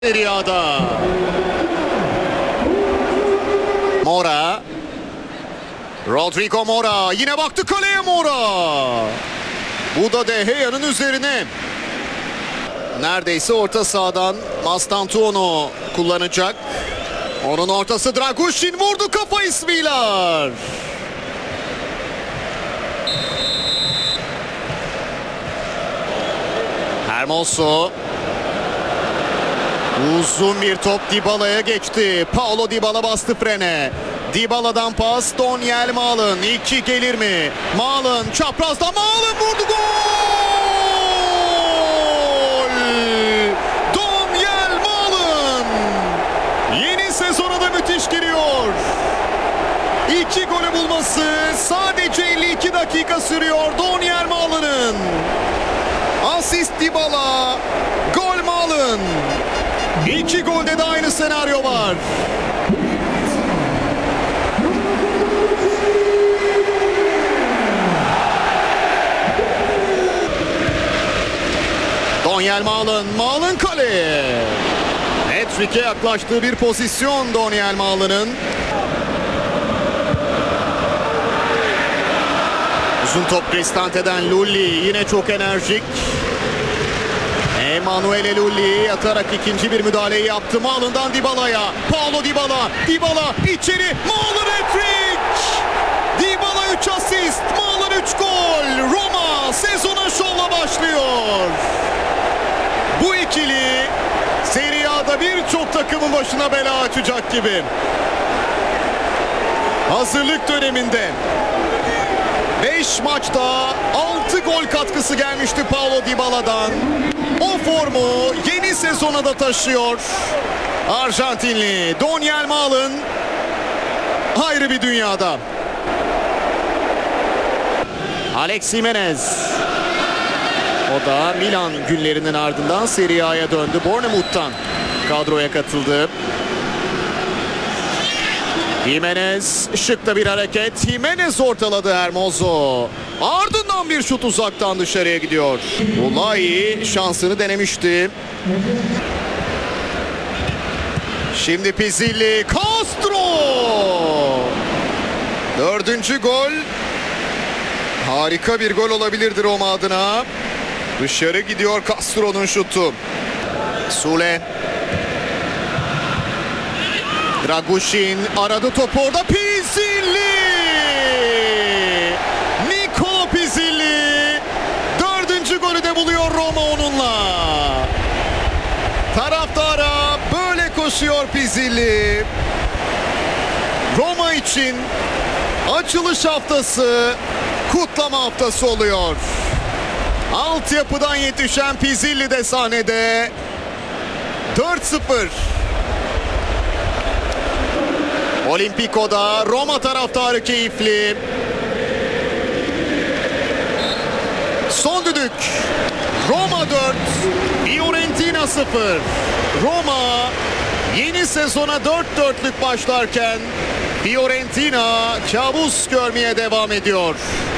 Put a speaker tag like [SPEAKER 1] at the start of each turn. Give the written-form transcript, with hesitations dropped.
[SPEAKER 1] Serie A'da. Mora. Rodrigo Mora. Yine baktı kaleye Mora. Bu da De Gea'nın üzerine. Neredeyse orta sahadan Mastantuono kullanacak. Onun ortası Dragushin vurdu, kafa İsmiler. Hermoso. Uzun bir top Dybala'ya geçti. Paulo Dybala bastı frene. Dybala'dan pas Donyell Malen. 2 gelir mi? Malen çaprazda, Malen vurdu, gol! Donyell Malen yeni sezona da müthiş giriyor. 2 golü bulması sadece 52 dakika sürüyor Donyell Malen'ın. Asist Dybala, gol Malen. 2 golde de aynı senaryo var. Donyell Malen, Malen kaleye. Hat-trick'e yaklaştığı bir pozisyon Donyell Malen'ın. Uzun top Cristante'den Lulli, yine çok enerjik. Emanuele Lulli yatarak ikinci bir müdahaleyi yaptı. Malen'dan Dybala'ya. Paulo Dybala. Dybala içeri. Malen hat-trick. Dybala 3 asist. Malen 3 gol. Roma sezona şovla başlıyor. Bu ikili Serie A'da birçok takımın başına bela açacak gibi. Hazırlık döneminde 5 maçta 6 gol katkısı gelmişti Paulo Dybala'dan. O formu yeni sezona da taşıyor Arjantinli Donyell Malen, ayrı bir dünyada. Alex Jimenez, o da Milan günlerinin ardından Serie A'ya döndü. Bournemouth'tan kadroya katıldı. Jimenez, şıkta bir hareket. Jimenez ortaladı Hermoso. Ardından bir şut uzaktan dışarıya gidiyor. Ulayi şansını denemişti. Şimdi Pizzilli, Castro. 4. gol. Harika bir gol olabilirdi Roma adına. Dışarı gidiyor Castro'nun şutu. Sule. Dragushin aradı topu orada. Pizzilli. Nicola Pizzilli 4. golü de buluyor Roma onunla. Taraftara böyle koşuyor Pizzilli. Roma için açılış haftası kutlama haftası oluyor. Altyapıdan yetişen Pizzilli de sahnede. 4-0. Olimpiko'da Roma taraftarı keyifli. Son düdük. Roma 4, Fiorentina 0. Roma yeni sezona 4-4'lük başlarken Fiorentina kabus görmeye devam ediyor.